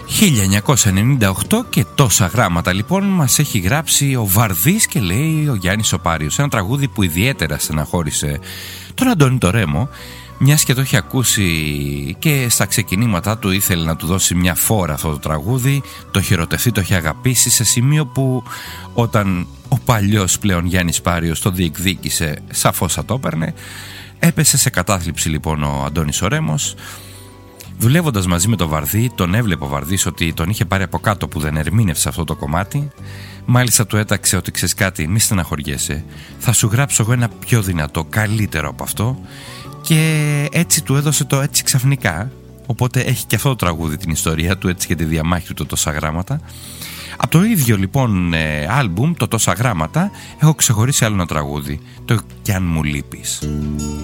1998 και τόσα γράμματα λοιπόν μας έχει γράψει ο Βαρδής και λέει ο Γιάννης ο Πάριος. Ένα τραγούδι που ιδιαίτερα στεναχώρησε τον Αντώνη το Ρέμο, μιας και το έχει ακούσει και στα ξεκινήματά του ήθελε να του δώσει μια φόρα αυτό το τραγούδι. Το έχει ερωτευτεί, το έχει αγαπήσει σε σημείο που όταν ο παλιός πλέον Γιάννης Πάριος το διεκδίκησε, σαφώς θα το έπαιρνε. Έπεσε σε κατάθλιψη λοιπόν ο Αντώνης ο Ρέμος. Δουλεύοντας μαζί με τον Βαρδί, τον έβλεπε ο Βαρδής ότι τον είχε πάρει από κάτω που δεν ερμήνευσε αυτό το κομμάτι. Μάλιστα του έταξε ότι ξέρεις κάτι, μη στεναχωριέσαι, θα σου γράψω εγώ ένα πιο δυνατό, καλύτερο από αυτό. Και έτσι του έδωσε το έτσι ξαφνικά. Οπότε έχει και αυτό το τραγούδι την ιστορία του, έτσι και τη διαμάχη του, το τόσα γράμματα. Από το ίδιο λοιπόν άλμπουμ, το τόσα γράμματα, έχω ξεχωρίσει άλλο ένα τραγούδι, το «Κι αν μου λείπεις».